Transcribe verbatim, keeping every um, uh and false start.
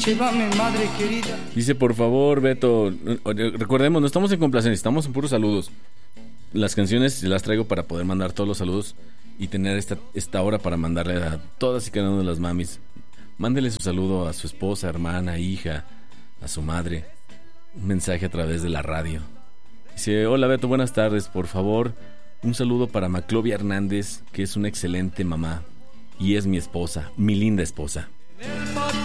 llévame, madre querida. Dice, por favor, Beto, recordemos, no estamos en complacencia, estamos en puros saludos. Las canciones las traigo para poder mandar todos los saludos y tener esta, esta hora para mandarle a todas y cada una de las mamis. Mándele su saludo a su esposa, hermana, hija, a su madre. Un mensaje a través de la radio. Dice, hola Beto, buenas tardes, por favor, un saludo para Maclovia Hernández, que es una excelente mamá y es mi esposa, mi linda esposa.